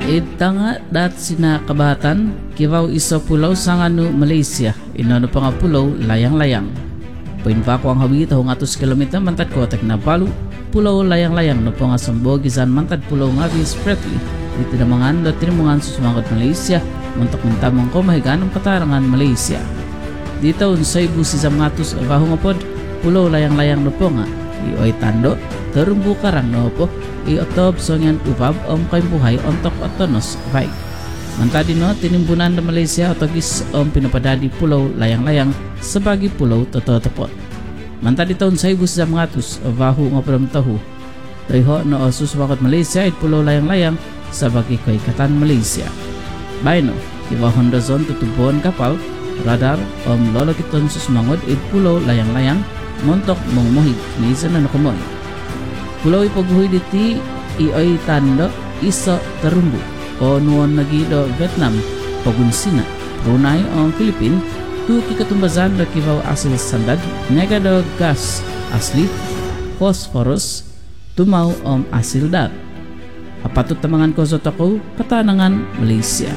Tanga dat sina kabatan kibaw iso pulau sanganu Malaysia inono pa nga pulau layang-layang. Poin pa ko ang hawi taho nga 2 kilometer mantad kotek na Palu pulau layang-layang no pa nga sambogisan mantad pulau nga Spratly dito na mga ando tinimungan susumangot Malaysia muntok mentamang ko mahiganong patarangan Malaysia. Dito unsay busi sa ngatus abaho nga pod pulau layang-layang no po nga ioy tando terumbu karang no po iotob sonyan upab kay buhay ontok otonos bay. Mantadi no tinimbunan na Malaysia otogis pinapadadi pulau layang-layang sebagai pulau tototopot. Mantadi taon sa ibus sa ngatus abaho nga pram tahu toyho no osus wakot Malaysia it pulau layang-layang sebagai kaikatan Malaysia. Bay no iba Honda zone tutubon kapal radar lolo kiton susmangod it pulau layang-layang montok mongmohig ni isa na nakumoy. Pulau ipaghuy diti ioy tando isa terumbu o nuon nagido Vietnam pagunsina Brunei o Philippine tuki katumbazan do kibaw asil sandad nega do gas asli phosphorus tumaw asil dat apatut tamangan ko sa tako patanangan Malaysia.